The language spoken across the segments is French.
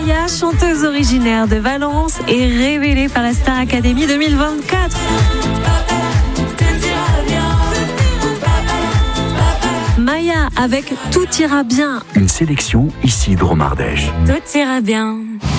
Maya, chanteuse originaire de Valence et révélée par la Star Academy 2024. Maya avec Tout ira bien. Une sélection Isidro Mardèche. Tout ira bien.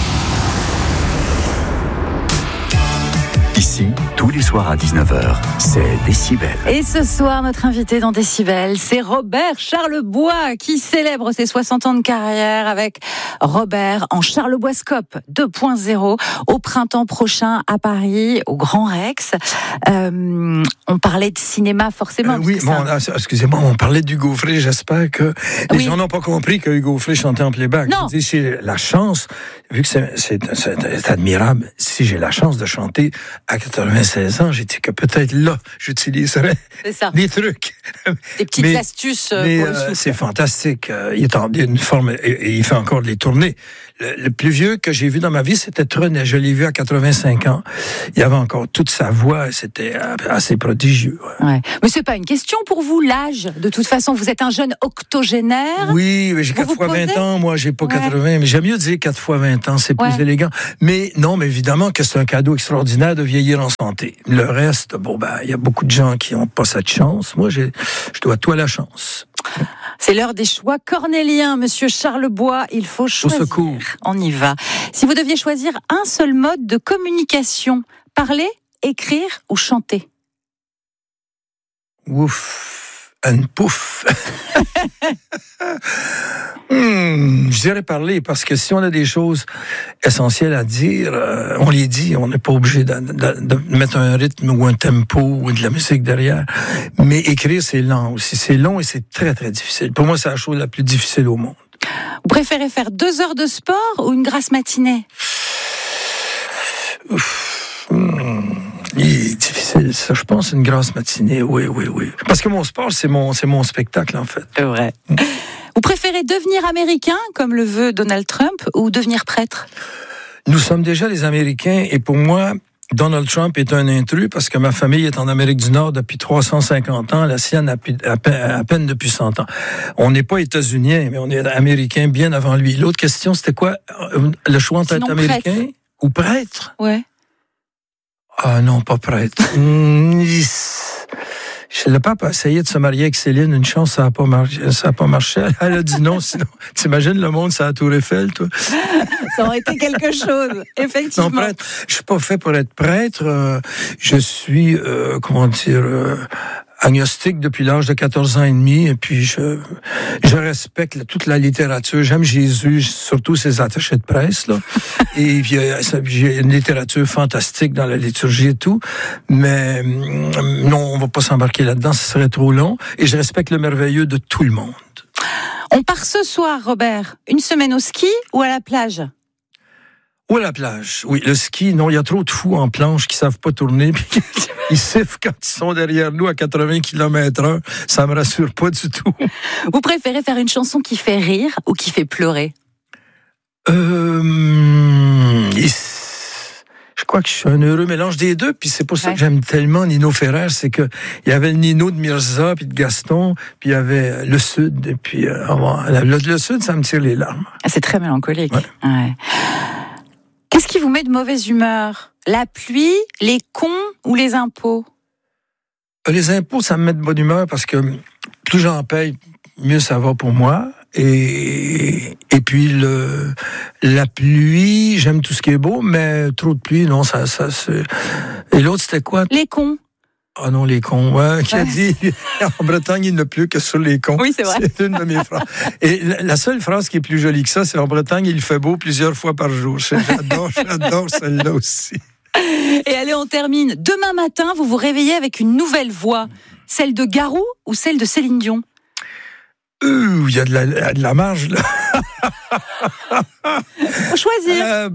Ici, tous les soirs à 19h, c'est Décibel. Et ce soir, notre invité dans Décibel, c'est Robert Charlebois qui célèbre ses 60 ans de carrière avec Robert en Charleboiscope 2.0 au printemps prochain à Paris, au Grand Rex. On parlait de cinéma forcément. Oui, excusez-moi, on parlait d'Hugo Frey. J'espère que les gens n'ont pas compris que Hugo Frey chantait en playback. Non. Je dis, j'ai la chance, vu que c'est admirable, si j'ai la chance de chanter à 96 ans, j'ai dit que peut-être là, j'utiliserais des trucs. Des petites astuces pour le souffle. C'est fantastique. Il est en une forme, et il fait encore les tournées. Le plus vieux que j'ai vu dans ma vie, c'était Trenet. Je l'ai vu à 85 ans. Il avait encore toute sa voix. C'était assez prodigieux. Ouais. Mais c'est pas une question pour vous, l'âge. De toute façon, vous êtes un jeune octogénaire. Oui, mais j'ai 4 fois 20 ans. Moi, j'ai pas 80. Mais j'aime mieux dire 4 fois 20 ans. C'est plus élégant. Mais non, mais évidemment que c'est un cadeau extraordinaire de vieillir en santé. Le reste, il y a beaucoup de gens qui n'ont pas cette chance. Moi, je dois tout à la chance. C'est l'heure des choix cornéliens, Monsieur Charlebois. Il faut choisir. Au secours. On y va. Si vous deviez choisir un seul mode de communication, parler, écrire ou chanter? Ouf, un pouf. Je dirais parler, parce que si on a des choses essentielles à dire, on les dit, on n'est pas obligé de mettre un rythme ou un tempo ou de la musique derrière. Mais écrire, c'est lent aussi. C'est long et c'est très, très difficile. Pour moi, c'est la chose la plus difficile au monde. Vous préférez faire 2 heures de sport ou une grasse matinée? Il est difficile, ça. Je pense une grasse matinée, oui. Parce que mon sport, c'est mon spectacle, en fait. C'est vrai. Vous préférez devenir américain, comme le veut Donald Trump, ou devenir prêtre? Nous sommes déjà les Américains, et pour moi, Donald Trump est un intrus, parce que ma famille est en Amérique du Nord depuis 350 ans, la sienne à peine depuis 100 ans. On n'est pas États-Uniens, mais on est Américains bien avant lui. L'autre question, c'était quoi? Le choix entre être américain prêtre. Ou prêtre? Ouais. Ah non, pas prêtre. Le pape a essayé de se marier avec Céline. Une chance, ça n'a pas marché. Elle a dit non, sinon, t'imagines le monde, c'est la Tour Eiffel, toi? Ça aurait été quelque chose, effectivement. Non, prêtre. Je suis pas fait pour être prêtre. Je suis, agnostique depuis l'âge de 14 ans et demi, et puis je respecte toute la littérature. J'aime Jésus, surtout ses attachés de presse, là. Et puis, j'ai une littérature fantastique dans la liturgie et tout, mais non, on va pas s'embarquer là-dedans, ce serait trop long, et je respecte le merveilleux de tout le monde. On part ce soir, Robert. Une semaine au ski ou à la plage? Ou à la plage. Oui, le ski, non, il y a trop de fous en planche qui savent pas tourner, puis ils sifflent quand ils sont derrière nous à 80 km/h. Ça me rassure pas du tout. Vous préférez faire une chanson qui fait rire ou qui fait pleurer? Je crois que je suis un heureux mélange des deux, puis c'est pour ça que j'aime tellement Nino Ferrer, c'est que il y avait le Nino de Mirza, puis de Gaston, puis il y avait le Sud, et puis le Sud, ça me tire les larmes. C'est très mélancolique. Ouais. Qu'est-ce qui vous met de mauvaise humeur? La pluie, les cons ou les impôts? Les impôts, ça me met de bonne humeur parce que plus j'en paye, mieux ça va pour moi. Et puis la pluie, j'aime tout ce qui est beau, mais trop de pluie, non, ça c'est... Et l'autre, c'était quoi? Les cons. Ah non, les cons, qui a dit en Bretagne, il ne pleut que sur les cons. Oui, c'est vrai. C'est une de mes phrases. Et la seule phrase qui est plus jolie que ça, c'est en Bretagne, il fait beau plusieurs fois par jour. J'adore celle-là aussi. Et allez, on termine. Demain matin, vous vous réveillez avec une nouvelle voix. Celle de Garou ou celle de Céline Dion? Il y a de la marge, là. Faut choisir.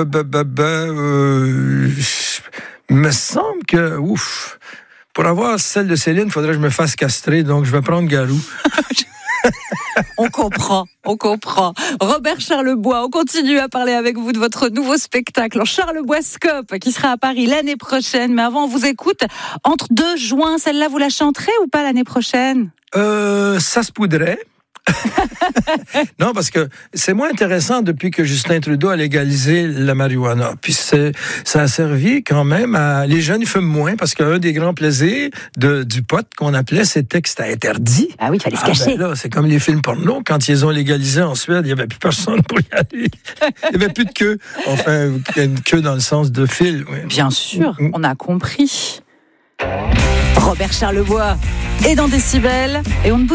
Me semble que, pour avoir celle de Céline, il faudrait que je me fasse castrer, donc je vais prendre Garou. On comprend. Robert Charlebois, on continue à parler avec vous de votre nouveau spectacle en Charleboiscope qui sera à Paris l'année prochaine. Mais avant, on vous écoute. Entre 2 juin, celle-là, vous la chanterez ou pas l'année prochaine? Ça se pourrait. Non, parce que c'est moins intéressant depuis que Justin Trudeau a légalisé la marijuana. Puis ça a servi quand même à... Les jeunes fument moins, parce qu'un des grands plaisirs du pot qu'on appelait, c'était que c'était interdit. Ah oui, il fallait se cacher. Ben là, c'est comme les films porno. Quand ils ont légalisé en Suède, il n'y avait plus personne pour y aller. Il n'y avait plus de queue. Enfin, une queue dans le sens de fil. Oui. Bien sûr, on a compris. Robert Charlebois est dans Décibel et on ne bouge